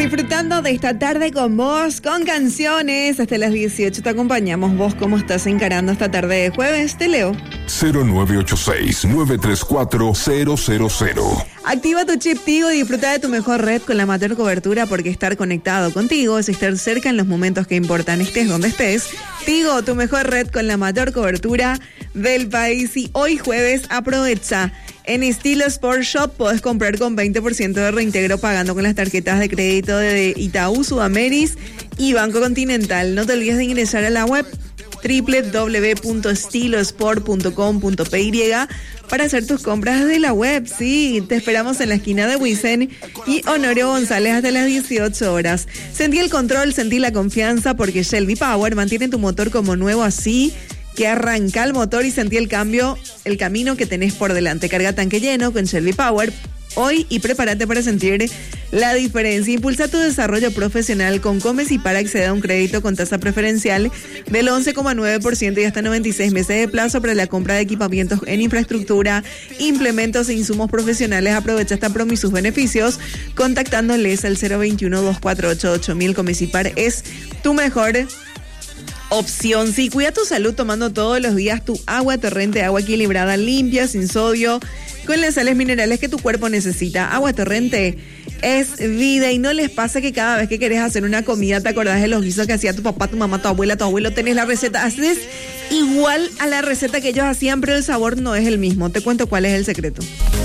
Disfrutando de esta tarde con vos, con canciones. Hasta las 18 te acompañamos. ¿Vos cómo estás encarando esta tarde de jueves? Te leo. 0986-934-000. Activa tu chip Tigo y disfruta de tu mejor red con la mayor cobertura, porque estar conectado contigo es estar cerca en los momentos que importan, estés donde estés. Tigo, tu mejor red con la mayor cobertura del país. Y hoy jueves aprovecha. En Estilo Sport Shop podés comprar con 20% de reintegro pagando con las tarjetas de crédito de Itaú, Sudameris y Banco Continental. No te olvides de ingresar a la web www.estilosport.com.py para hacer tus compras desde la web. Sí, te esperamos en la esquina de Huisen y Honorio González hasta las 18 horas. Sentí el control, sentí la confianza, porque Shelby Power mantiene tu motor como nuevo, así que arranca el motor y sentí el cambio, el camino que tenés por delante. Carga tanque lleno con Shelby Power hoy y prepárate para sentir la diferencia. Impulsa tu desarrollo profesional con Comes y para acceder a un crédito con tasa preferencial del 11,9% y hasta 96 meses de plazo para la compra de equipamientos en infraestructura, implementos e insumos profesionales. Aprovecha esta promo y sus beneficios contactándoles al 021-248-8000. Comes y Par es tu mejor opción. Sí, cuida tu salud tomando todos los días tu agua Torrente, agua equilibrada, limpia, sin sodio, con las sales minerales que tu cuerpo necesita. Agua Torrente es vida. Y no les pasa que cada vez que querés hacer una comida te acordás de los guisos que hacía tu papá, tu mamá, tu abuela, tu abuelo, tenés la receta, haces igual a la receta que ellos hacían, pero el sabor no es el mismo. Te cuento cuál es el secreto.